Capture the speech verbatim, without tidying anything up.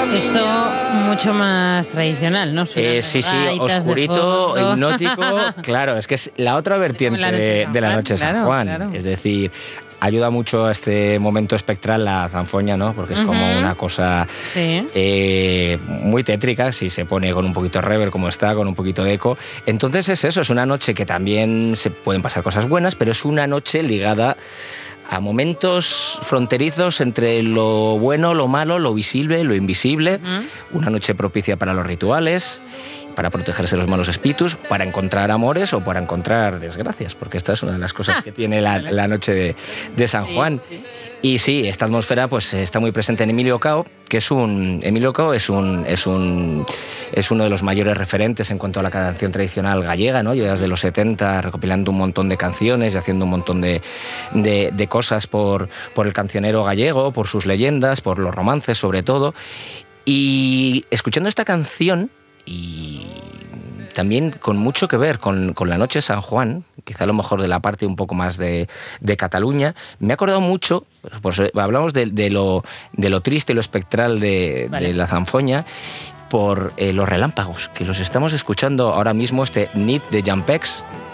Esto mucho más tradicional, ¿no? Eh, sí, sí, oscurito, hipnótico. Claro, es que es la otra vertiente la de, de la noche de San Juan. Claro, claro. Es decir, ayuda mucho a este momento espectral la zanfoña, ¿no? Porque es uh-huh. como una cosa sí. eh, muy tétrica, si se pone con un poquito de reverb como está, con un poquito de eco. Entonces es eso, es una noche que también se pueden pasar cosas buenas, pero es una noche ligada a momentos fronterizos entre lo bueno, lo malo, lo visible, lo invisible. Uh-huh. Una noche propicia para los rituales, para protegerse de los malos espíritus, para encontrar amores o para encontrar desgracias, porque esta es una de las cosas ah, que tiene la, la noche de, de San Juan. Sí, sí. Y sí, esta atmósfera pues está muy presente en Emilio Cao, que es un Emilio Cao es un es un es uno de los mayores referentes en cuanto a la canción tradicional gallega, ¿no? Lleva desde los setenta recopilando un montón de canciones y haciendo un montón de, de, de cosas por, por el cancionero gallego, por sus leyendas, por los romances sobre todo. Y escuchando esta canción y también con mucho que ver con, con la noche de San Juan, quizá a lo mejor de la parte un poco más de, de Cataluña, me he acordado mucho, pues hablamos de, de, lo, de lo triste y lo espectral de, vale. de la zanfoña, por eh, los relámpagos, que los estamos escuchando ahora mismo, este Nit de Jampex,